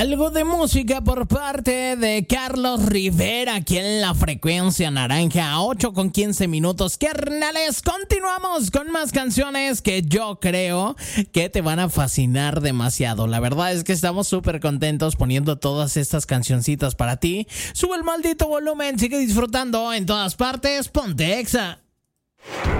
Algo de música por parte de Carlos Rivera aquí en la frecuencia naranja, 8:15. Carnales, continuamos con más canciones que yo creo que te van a fascinar demasiado. La verdad es que estamos súper contentos poniendo todas estas cancioncitas para ti. Sube el maldito volumen, sigue disfrutando en todas partes. Ponte Exa.